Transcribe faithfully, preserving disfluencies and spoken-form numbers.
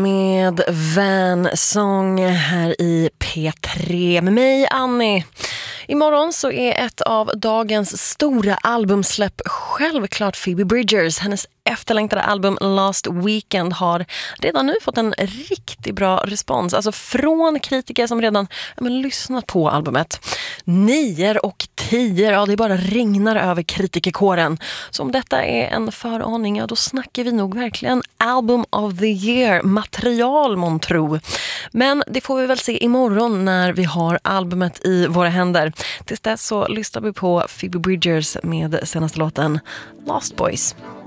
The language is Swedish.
med Van Song här i P tre med mig, Annie. Imorgon så är ett av dagens stora albumsläpp självklart Phoebe Bridgers. Hennes efterlängtade album Last Weekend har redan nu fått en riktigt bra respons. Alltså från kritiker som redan ja, men, lyssnat på albumet. Nior och tior, ja det är bara regnar över kritikerkåren. Så om detta är en föraning, ja då snackar vi nog verkligen Album of the Year, material månntro. Men det får vi väl se imorgon när vi har albumet i våra händer. Tills dess så lyssnar vi på Phoebe Bridgers med senaste låten Lost Boys.